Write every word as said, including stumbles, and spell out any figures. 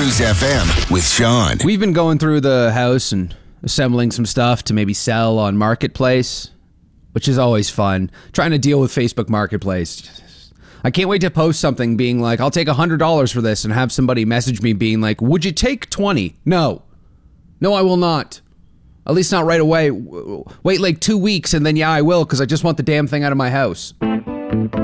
Cruise F M with Sean. We've been going through the house and assembling some stuff to maybe sell on Marketplace, which is always fun. Trying to deal with Facebook Marketplace. I can't wait to post something being like, I'll take one hundred dollars for this, and have somebody message me being like, would you take twenty? No. No, I will not. At least not right away. Wait like two weeks and then yeah, I will, because I just want the damn thing out of my house.